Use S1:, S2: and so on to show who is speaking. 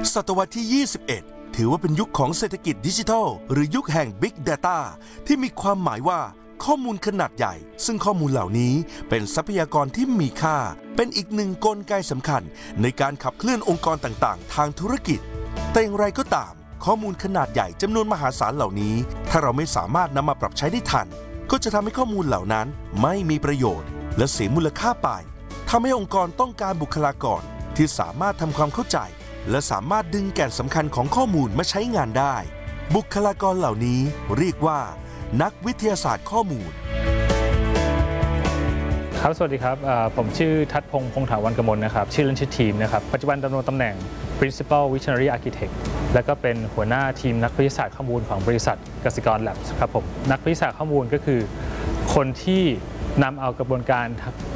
S1: ศตวรรษที่ 21 ถือว่าเป็นยุคของเศรษฐกิจดิจิทัลหรือยุคแห่ง Big Data ที่มีความหมายว่าข้อมูลขนาดใหญ่ซึ่งข้อมูลเหล่านี้เป็นทรัพยากรที่มีค่าเป็นอีกหนึ่งกลไกสำคัญในการขับเคลื่อนองค์กรต่างๆทางธุรกิจแต่อย่างไรก็ตามข้อมูลขนาดใหญ่จำนวนมหาศาลเหล่านี้ถ้าเราไม่สามารถนำมาปรับใช้ได้ทันก็จะทำให้ข้อมูลเหล่านั้นไม่มีประโยชน์และเสียมูลค่าไปทำให้องค์กรต้องการบุคลากรที่สามารถทำความเข้าใจและสามารถดึงแก่นสำคัญของข้อมูลมาใช้งานได้บุคลากรเหล่านี้เรียกว่านักวิทยาศาสตร์ข้อมูล
S2: ครับสวัสดีครับผมชื่อทัศน์พงษ์ พงษ์ถาวรกมลนะครับชื่อเล่นชื่อทีมนะครับปัจจุบันดำรงตำแหน่ง Principal Visionary Architect และก็เป็นหัวหน้าทีมนักวิทยาศาสตร์ข้อมูลของบริษัทกสิกร Labs ครับผมนักวิทยาศาสตร์ข้อมูลก็คือคนที่นำเอากระบวนการ